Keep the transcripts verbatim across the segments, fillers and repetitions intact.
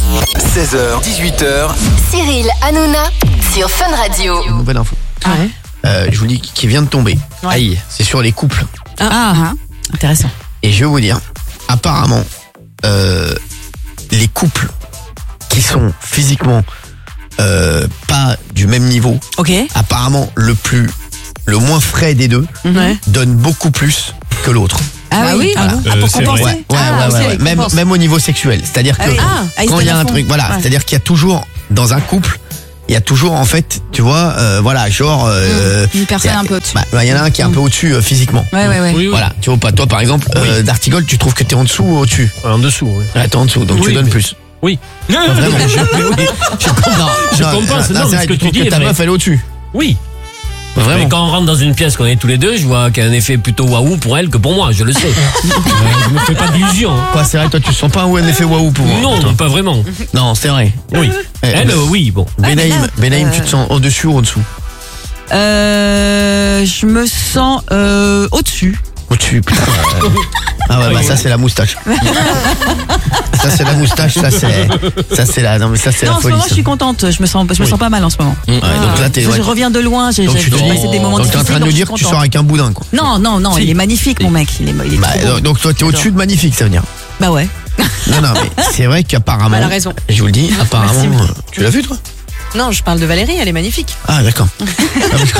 seize heures, dix-huit heures. Cyril Hanouna sur Fun Radio. Une nouvelle info. Ah ouais. Euh, je vous dis qui vient de tomber. Ouais. Aïe, c'est sur les couples. Ah, ah, ah. Intéressant. Et je vais vous dire, apparemment, euh, les couples qui sont physiquement euh, pas du même niveau, Ok. apparemment le plus, le moins frais des deux, Ouais. donne beaucoup plus que l'autre. Ah, Bah oui, oui. ah bon Euh, Ah, pour c'est compenser vrai. Ouais, ouais, Ah, ouais, aussi, ouais, elle ouais. Même, compense. même au niveau sexuel. C'est-à-dire que Ah oui. Ah, ah, ils se quand il y a donnent à un fond. truc, voilà, Ouais. c'est-à-dire qu'il y a toujours, dans un couple, il y a toujours en fait, tu vois, euh, voilà, genre... euh, Une personne il y a- un peu au-dessus. bah, bah, il y en a un qui est un peu au-dessus euh, physiquement. Ouais, ouais, ouais. Oui, oui. Voilà, tu vois pas, toi par exemple, euh, d'Artigol, tu trouves que t'es en dessous ou au-dessus? En dessous, oui. Ouais, t'es en dessous, donc Oui, tu donnes mais- plus. Oui. Non, vraiment, je, mais oui, je comprends. Non, Je non, compense, non, c'est mais vrai, ce que tu trouves dis est ta vrai. meuf, elle est au-dessus. Oui. Vraiment. Mais quand on rentre dans une pièce qu'on est tous les deux, je vois qu'il y a un effet plutôt waouh pour elle que pour moi, je le sais. euh, je me fais pas d'illusions. hein. Quoi, c'est vrai, toi tu sens pas où un effet waouh pour moi? Non, pas vraiment. Non, c'est vrai. Oui. Eh, Elle, euh, oui, bon. Benaïm, Ah, mais là, Benaïm, euh, tu te sens au-dessus ou en-dessous? Euh, je me sens euh, au-dessus. Au-dessus, putain. euh. Ah ouais, bah ça c'est la moustache. Ça c'est la moustache, ça c'est, ça c'est la, non mais ça c'est Non, la en ce folie. moment, je ça. suis contente. Je me sens, je me Oui. sens pas mal en ce moment. Ouais, donc là t'es, Je ouais, reviens de loin. J'ai donc j'ai- tu te j'ai dis- passé des moments donc t'es en difficiles. train de donc nous je dire suis que tu contente. sors avec un boudin quoi. Non, non, non. Si. Il est magnifique, mon mec. Il est, il est Bah, trop beau. donc toi t'es au-dessus de magnifique, ça veut dire. Bah ouais. Non non mais c'est vrai qu'apparemment. Elle a raison. Je vous le dis, apparemment. euh, Tu l'as vu toi? Non, je parle de Valérie, elle est magnifique. Ah d'accord. Ah, mais je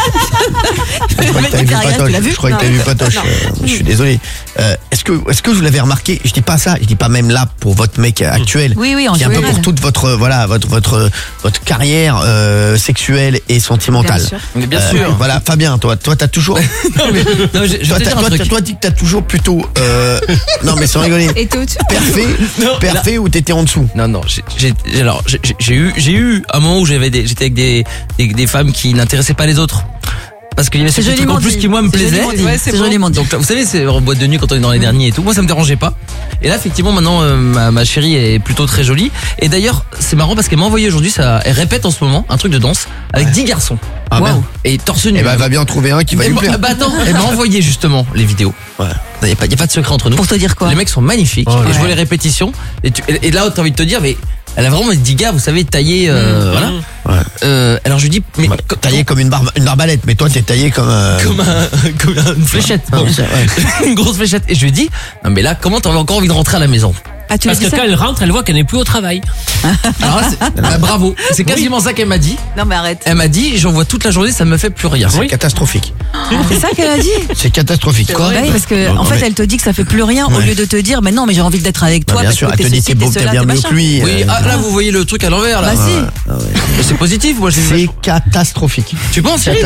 je crois que t'avais vu Ariel, tu Patoche. l'as vu Je crois que t'avais vu Patoche. euh, Je suis désolé. Euh, Est-ce que, est-ce que vous l'avez remarqué? Je dis pas ça. Je dis pas même là pour votre mec actuel. Oui, oui, en Qui est un peu général. pour toute votre, voilà, votre, votre, votre carrière euh, sexuelle et sentimentale. Bien sûr. Mais bien Euh, sûr. Voilà, Fabien, toi, toi, t'as toujours. Non, mais, non, je, je toi, vais te t'as- dire un toi, truc. t'as- toi, dis que t'as toujours plutôt. Euh, non, mais sans rigoler. Et t'es au-dessus. Parfait, Non, parfait ou t'étais en dessous? Non, non, j'ai, j'ai- alors, j'ai, j'ai eu, j'ai eu un moment où j'avais des, j'étais avec des, des, des femmes qui n'intéressaient pas les autres. Parce qu'il y avait ce C'est petit truc joliment en plus dit. qui moi me C'est plaisait. joliment dit. Ouais, c'est C'est beau. joliment dit. Donc vous savez, c'est en boîte de nuit quand on est dans les derniers et tout. Moi ça me dérangeait pas. Et là effectivement maintenant euh, ma, ma chérie est plutôt très jolie. Et d'ailleurs c'est marrant parce qu'elle m'a envoyé aujourd'hui, ça, elle répète en ce moment un truc de danse avec dix garçons. Ah, Waouh. merde. Et torse nu. Eh ben, elle va bien en trouver un qui va Elle lui m'a- plaire. bah attends, elle m'a envoyé justement les vidéos. Ouais. Il y a pas, y a pas de secret entre nous. Pour te dire quoi? Les mecs sont magnifiques. Oh, et ouais. je vois les répétitions. Et, tu- et là, t'as envie de te dire, mais elle a vraiment dix gars, vous savez, taillés. Euh, voilà. Ouais. Euh, alors je lui dis, mais Bah, co- taillé comme une, barbe, une arbalète, mais toi t'es taillé comme. Euh... comme, un, comme une fléchette. Ah, Bon. c'est vrai. Une grosse fléchette. Et je lui dis, non mais là, comment t'avais encore envie de rentrer à la maison? Ah, tu as Parce dit que ça? quand elle rentre, elle voit qu'elle n'est plus au travail. Alors là, c'est- bah, bravo. C'est quasiment ça qu'elle m'a dit. Non, mais arrête. Elle m'a dit, j'en vois toute la journée, ça me fait plus rien. C'est Oui. catastrophique. C'est ça qu'elle a dit? C'est catastrophique. Quoi? Bah oui, parce que Non, en non, fait, mais- elle te dit que ça fait plus rien au Ouais. lieu de te dire, mais non, mais j'ai envie d'être avec Bah, toi bien parce sûr, que elle t'es te dit ceci, t'es beau, t'es t'es cela, bien t'es mieux machin. que lui. Oui, euh, ah, là vous voyez le truc à l'envers là. Bah si. ah ouais. Mais c'est positif, moi j'ai C'est catastrophique. Tu penses, Cyril?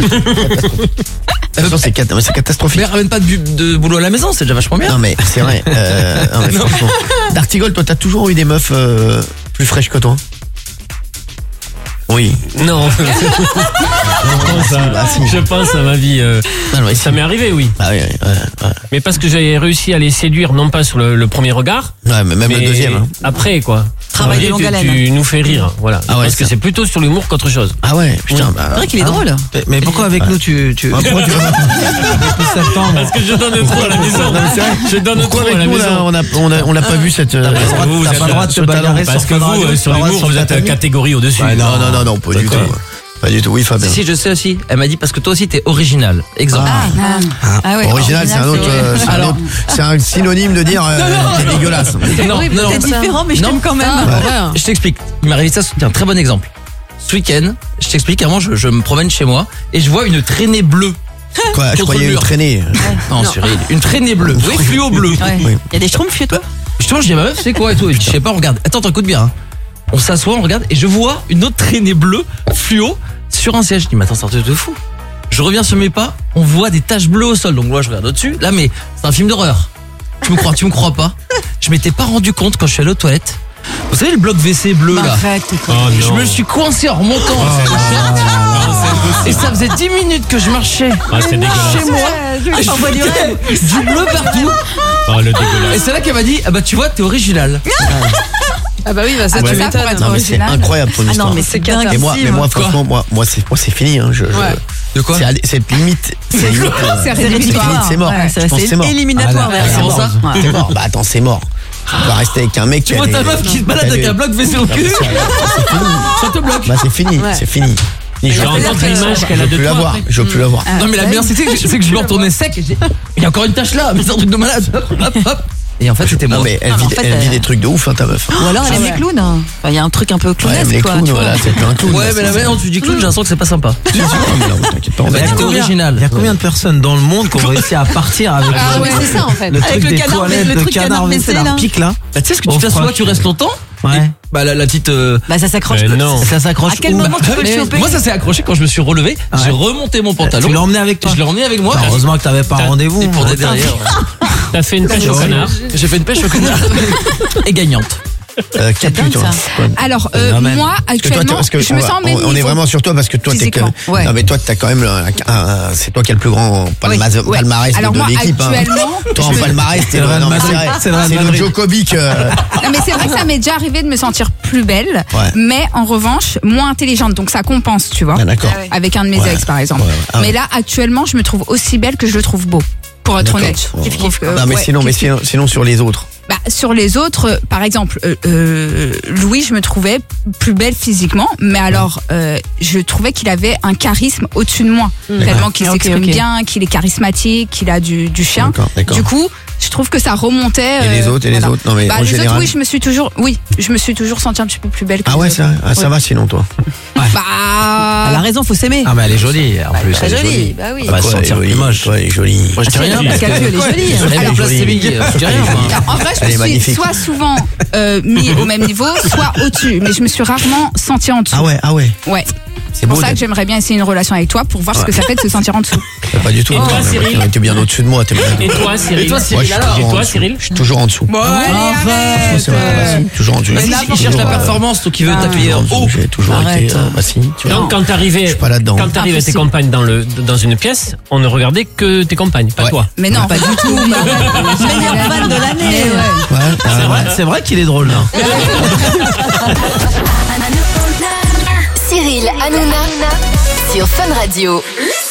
Non, c'est cat- mais c'est catastrophique. Mais ramène pas de, bu- de boulot à la maison, c'est déjà vachement bien. Non mais c'est vrai. Euh, non, mais franchement. D'Artigol, toi t'as toujours eu des meufs euh, plus fraîches que toi? Oui. Non. je, pense à, bah, si. je pense à ma vie. euh, Non, mais ça m'est arrivé, oui. Ah oui, oui, ouais, ouais. Mais parce que j'ai réussi à les séduire, non pas sur le, le premier regard, Ouais, mais même mais le deuxième. Hein. après, quoi. Travail de Tu- longue tu, haleine. tu nous fais rire, voilà. Ah ouais, parce que ça. c'est plutôt sur l'humour qu'autre chose. Ah ouais, putain. Oui. Bah, C'est vrai qu'il est ah. drôle. Mais pourquoi avec nous tu. tu... Ah, pourquoi tu Parce que je donne trop à la maison. Je donne trop Pourquoi à avec la nous là, maison. on a, on a, on l'a pas vu cette. euh, Parce que vous, vous t'as êtes- pas le droit de te ce bagarrer Parce sur que Fun vous, Radio, euh, sur t'as pas le l'humour, droit vous sur êtes ta euh, famille. catégorie au-dessus. Ouais, non, non, non, non, pas du tout. D'accord. Pas du tout, oui, Fabien. Si, si, je sais aussi. Elle m'a dit parce que toi aussi t'es original. Exemple. Ah, Ah, ah ouais, original, c'est un autre, euh, c'est un Alors- autre- c'est un synonyme de dire euh, t'es dégueulasse. Non, horrible, non, non, c'est ça. différent, mais je Non. t'aime quand même. Ah, ouais. Je t'explique. Il m'est arrivé ça, c'est un très bon exemple. Ce week-end, je t'explique, avant je, je me promène chez moi et je vois une traînée bleue. Quoi, je Contre croyais le une mur. traînée. Non, Cyril, une traînée bleue. Oui, fluo bleu. Ouais. Oui. Il y a des schtroumpfs chez toi? Justement, je dis à ma meuf, c'est quoi et tout. Et je dis, je sais pas, on regarde. Attends, attends, écoute bien. Hein. On s'assoit, on regarde et je vois une autre traînée bleue, fluo, sur un siège. Je dis, mais attends, c'est un truc de fou. Je reviens sur mes pas, on voit des taches bleues au sol. Donc moi, je regarde au-dessus. Là, mais c'est un film d'horreur. Tu me crois, tu me crois pas? Je m'étais pas rendu compte quand je suis allé aux toilettes. Vous savez le bloc V C bleu là? Arrête, t'es con. Oh, Je non. me suis coincé en remontant. Et ça faisait dix minutes que je marchais Ah, c'est dégueulasse. chez moi. Et je t'envoie du foutais du bleu partout. Oh, le Et dégueulasse. c'est là qu'elle m'a dit, ah bah tu vois, t'es original. Ah bah oui, bah ça Ah, tu ouais. m'étonnes. Non mais c'est incroyable ton Ah histoire. non, mais c'est dingue. Et moi, mais moi, Quoi franchement, moi, moi, c'est, moi, c'est fini. Hein. Je, je- Ouais. De quoi? c'est, c'est limite, c'est limite. euh, C'est C'est rédhibitoire. rédhibitoire. c'est mort. Ouais, Je pense que c'est c'est mort. éliminatoire. Ah, vers c'est la pour mort. ça Ouais. C'est mort. Bah attends, c'est mort. Tu vas rester avec un mec qui Tu a vois des- ta meuf qui se balade qui a avec des- un bloc fessé au cul. C'est fini. Ça te bloque. Bah, c'est fini, Ouais. c'est fini. Ni Je je veux rencontre plus- l'image je qu'elle a veux de plus toi. la voir. après. Je veux plus la voir. Non mais la meilleure c'est que, c'est que je lui retournais sec et j'ai- il y a encore une tache là, mais c'est un truc de malade. Hop, hop. Et en fait c'était moi. Non mais elle Ah, mais vit, en fait, elle vit euh, des trucs de ouf, hein, ta meuf. Ou alors elle aime les clowns. Enfin, il y a un truc un peu Ouais, elle aime clownesque, les quoi. clowns, tu vois. voilà, c'est plus un clown. Ouais là, mais la c'est- manière dont tu dis clown, j'ai l'impression que c'est pas sympa. Non, mais non, t'inquiète pas, on va Bah, dire. t'es original. Il y a combien de personnes dans le monde qui ont réussi à partir avec Ah le, ouais, c'est ça en fait. le truc Avec le des canard- toilettes, le le truc canard canard WC, W C, là. la pique là? Bah, tu sais ce que Au tu t'assois, froid. tu restes longtemps. Ouais. Et, bah la, la petite. euh, Bah ça s'accroche. Euh, non. Ça s'accroche À quel où? moment tu peux le mais choper? moi ça s'est accroché quand je me suis relevé. Ouais. J'ai remonté mon pantalon. Tu l'as emmené avec toi? Je l'ai emmené avec moi. Bah, heureusement que t'avais pas T'as- rendez-vous. Et pour des Putain. derrière. T'as fait une pêche au canard. J'ai fait une pêche au canard. Et gagnante. Euh, Capu, dingue, toi. ça. Quoi. Alors, euh, Phénomène. moi, Parce que toi, actuellement, t'as- parce que je on me va- sens au même on, on est niveau. vraiment sur toi parce que toi, t'es que. Physiquement, ouais. Non, mais toi, t'as quand même. un- un- c'est toi qui as le plus grand palmarès, Oui, ouais. palmarès de- Alors de moi, l'équipe. hein. actuellement, Toi, en je me- palmarès, t'es C'est le Real non, mais Madrid. c'est vrai. C'est le Real C'est le Madrid. Djokovic. euh, Non, mais c'est vrai que ça m'est déjà arrivé de me sentir plus belle, Ouais. mais en revanche, moins intelligente. Donc ça compense, tu vois. Ah, d'accord. Avec un de mes Ouais. ex, par exemple. Ouais, ouais. Ah, mais ouais. là, actuellement, je me trouve aussi belle que je le trouve beau. Pour être D'accord. honnête. Ouais. Je trouve que- Non, mais ouais, sinon, mais kiff, sinon, sinon sur les autres. Bah, sur les autres, euh, par exemple, euh, euh, Louis, je me trouvais plus belle physiquement, mais alors, euh, je trouvais qu'il avait un charisme au-dessus de moi. Tellement qu'il Ok, s'exprime ok. bien, qu'il est charismatique, qu'il a du, du chien. D'accord, d'accord. Du coup, je trouve que ça remontait. Et les euh, autres, et les voilà. autres, non mais Bah, en les général. autres, oui, je me suis toujours, oui, je me suis toujours sentie un petit peu plus belle que Ah les ouais, autres. ça, ah, ça Ouais. va sinon toi. Bah, Elle a raison, faut s'aimer. Ah, mais elle est jolie en plus. très elle est jolie, bah oui. Elle va se Toi, sentir elle est plus jolie, moche. toi, elle est jolie. Moi je dis rien. Parce parce qu'elle que- elle est jolie. Elle est Elle est place jolie. Séville, je dis rien. moi. alors, en vrai, je Elle est me suis magnifique. soit souvent euh, mis au même niveau, soit au-dessus, mais je me suis rarement sentie en dessous. Ah ouais, ah ouais. Ouais. C'est C'est pour beau. ça que d'être- j'aimerais bien essayer une relation avec toi pour voir ce que ça fait de se sentir en dessous. Pas du tout. Et toi, Non, mais Cyril T'es bien au-dessus de moi. T'es bien. Et toi, Cyril Et toi, Moi, Cyril, je suis alors toujours Et en toi, dessous. Cyril Je suis toujours en dessous. Bon, allez, arrête. C'est vrai, bah, si, toujours en dessous. Vas-y, il cherche la Toujours, euh, performance, toi qui veux t'appuyer en toujours en haut. dessous. J'ai toujours Arrête. été. euh, Bah si, tu vois. Donc quand t'arrivais, Je suis pas là-dedans. quand t'arrivais tes Impossible. compagnes dans le dans une pièce, on ne regardait que tes compagnes, pas Ouais. toi. Mais non, pas du tout. Meilleure fan de l'année. Ouais, C'est ah, vrai, c'est vrai qu'il est drôle là. Cyril Hanouna sur Fun Radio.